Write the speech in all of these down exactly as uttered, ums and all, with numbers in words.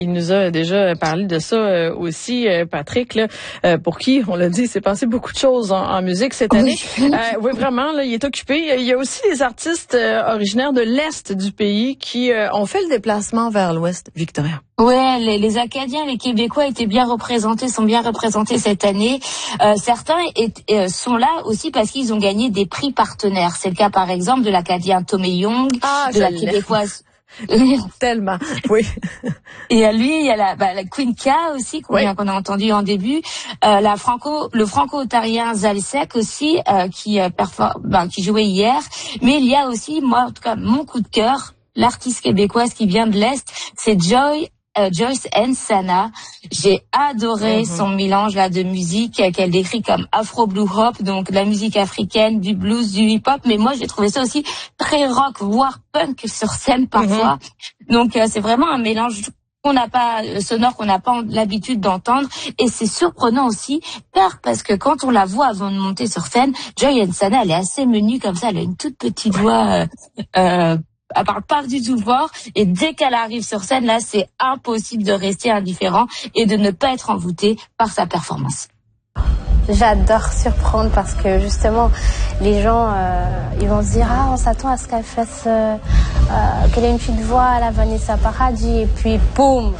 Il nous a déjà parlé de ça euh, aussi, euh, Patrick, là, euh, pour qui, on l'a dit, il s'est passé beaucoup de choses en, en musique cette année. Oui, euh, oui vraiment, là, il est occupé. Il y a aussi des artistes euh, originaires de l'Est du pays qui euh, ont fait le déplacement vers l'Ouest, Victoria. Ouais, les, les Acadiens, les Québécois étaient bien représentés, sont bien représentés cette année. Euh, certains est, euh, sont là aussi parce qu'ils ont gagné des prix partenaires. C'est le cas, par exemple, de l'Acadien Tommy Young, ah, de la Québécoise. Tellement, oui. Et à lui, il y a la, bah, la Queen K aussi qu'on, oui. qu'on a entendu en début, euh, la franco, le franco-ontarien Zalsek aussi euh, qui euh, performe, bah, qui jouait hier. Mais il y a aussi, moi en tout cas, mon coup de cœur, l'artiste québécoise qui vient de l'Est, c'est Joy. Euh, Joyce Nsana. J'ai adoré mm-hmm. son mélange là de musique euh, qu'elle décrit comme afro blue hop, donc de la musique africaine, du blues, du hip hop, mais moi j'ai trouvé ça aussi très rock, voire punk sur scène parfois. Mm-hmm. Donc euh, c'est vraiment un mélange qu'on n'a pas euh, sonore qu'on n'a pas l'habitude d'entendre, et c'est surprenant aussi car parce que quand on la voit avant de monter sur scène, Joy Nsana, elle est assez menue comme ça, elle a une toute petite voix euh, euh elle parle pas du tout fort, et dès qu'elle arrive sur scène, là, c'est impossible de rester indifférent et de ne pas être envoûté par sa performance. J'adore surprendre parce que justement, les gens, euh, ils vont se dire ah, on s'attend à ce qu'elle fasse, euh, euh, qu'elle ait une petite voix à la Vanessa Paradis, et puis boum.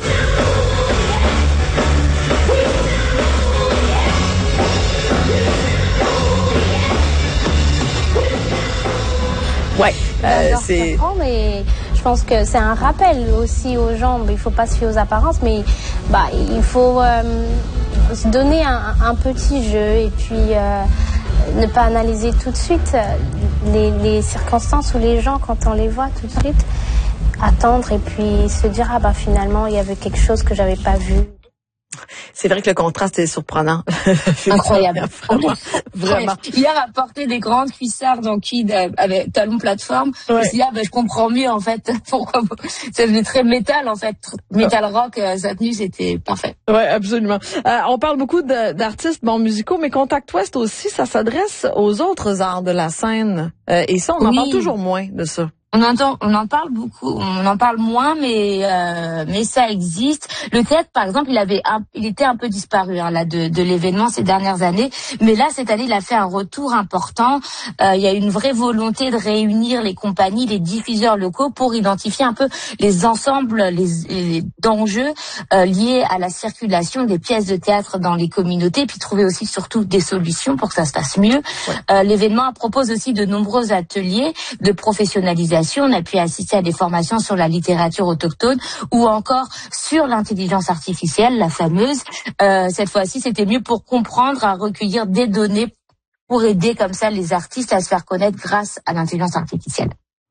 Ouais, euh, c'est. Mais je pense que c'est un rappel aussi aux gens. Il faut pas se fier aux apparences, mais bah il faut euh, se donner un, un petit jeu et puis euh, ne pas analyser tout de suite les, les circonstances ou les gens quand on les voit tout de suite. Attendre et puis se dire ah bah finalement il y avait quelque chose que j'avais pas vu. C'est vrai que le contraste est surprenant. Incroyable. Vraiment. Vraiment. Hier, à porter des grandes cuissardes en kid avec talons plateforme, ouais. Je me suis dit, ah, ben, je comprends mieux, en fait, pourquoi ça devenait très métal, en fait. Métal rock, euh, sa tenue, c'était parfait. Ouais, absolument. Euh, on parle beaucoup de, d'artistes, bon, musicaux, mais Contact West aussi, ça s'adresse aux autres arts de la scène. Euh, et ça, on en oui. parle toujours moins de ça. On entend, on en parle beaucoup, on en parle moins, mais euh, mais ça existe. Le théâtre, par exemple, il avait, un, il était un peu disparu hein, là de, de l'événement ces dernières années, mais là cette année, il a fait un retour important. Euh, il y a une vraie volonté de réunir les compagnies, les diffuseurs locaux pour identifier un peu les ensembles, les, les d'enjeux euh, liés à la circulation des pièces de théâtre dans les communautés, puis trouver aussi surtout des solutions pour que ça se passe mieux. Ouais. Euh, l'événement propose aussi de nombreux ateliers de professionnalisation. On a pu assister à des formations sur la littérature autochtone ou encore sur l'intelligence artificielle, la fameuse. Euh, cette fois-ci, c'était mieux pour comprendre, à recueillir des données pour aider comme ça les artistes à se faire connaître grâce à l'intelligence artificielle.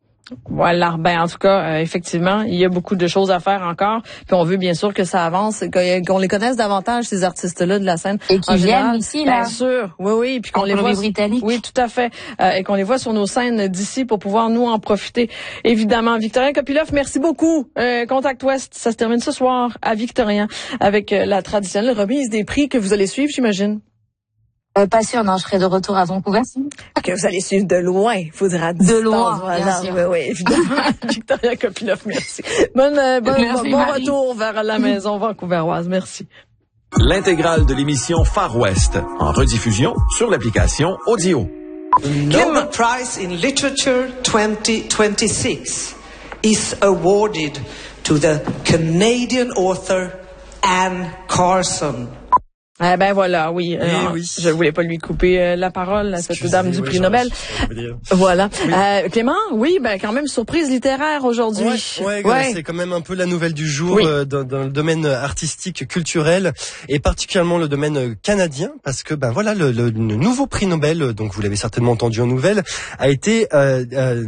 Voilà, ben en tout cas, euh, effectivement, il y a beaucoup de choses à faire encore. Puis on veut bien sûr que ça avance, qu'on les connaisse davantage ces artistes-là de la scène. Et qui viennent ici, là. Bien sûr, oui, oui, puis qu'on les voit. Britannique. Oui, tout à fait, euh, et qu'on les voit sur nos scènes d'ici pour pouvoir nous en profiter. Évidemment, Victorien Kopylov, merci beaucoup. Euh, Contact West, ça se termine ce soir à Victorien avec euh, la traditionnelle remise des prix que vous allez suivre, j'imagine. Euh, pas sûr, non, je serai de retour à Vancouver. Que vous allez suivre de loin, il faudra dire. De loin, voilà. Bien sûr. Oui, oui, évidemment. Victorien Kopylov, merci. Bonne, euh, bon, merci, bon retour vers la maison vancouveroise, merci. L'intégrale de l'émission Far West, en rediffusion sur l'application Audio. Nobel Prize in Literature twenty twenty-six is awarded to the Canadian author Anne Carson. Eh ben voilà, oui. Euh, eh oui. Je voulais pas lui couper euh, la parole à cette dame du oui, prix Nobel. Voilà. Oui. Euh, Clément, oui, ben quand même surprise littéraire aujourd'hui. Ouais, ouais, ouais. C'est quand même un peu la nouvelle du jour oui. euh, dans, dans le domaine artistique, culturel, et particulièrement le domaine canadien, parce que ben voilà, le, le, le nouveau prix Nobel, donc vous l'avez certainement entendu en nouvelles, a été euh, euh,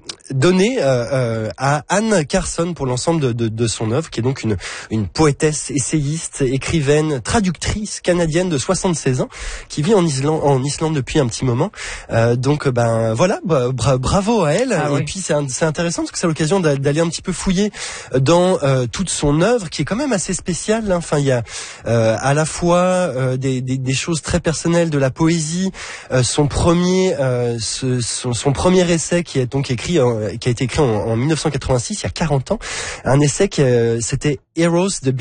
donné euh, euh, à Anne Carson pour l'ensemble de, de, de son œuvre, qui est donc une, une poétesse, essayiste, écrivaine, traductrice canadienne de soixante-seize ans, qui vit en Islande, en Islande depuis un petit moment. Euh, donc ben voilà, bra- bravo à elle. Ah, et oui. Puis c'est, un, c'est intéressant parce que c'est l'occasion d'aller un petit peu fouiller dans euh, toute son œuvre, qui est quand même assez spéciale. Hein. Enfin, il y a euh, à la fois euh, des, des, des choses très personnelles, de la poésie. Euh, son premier, euh, ce, son, son premier essai qui est donc écrit, euh, qui a été écrit en, en dix-neuf cent quatre-vingt-six, il y a quarante ans, un essai qui euh, c'était Heroes de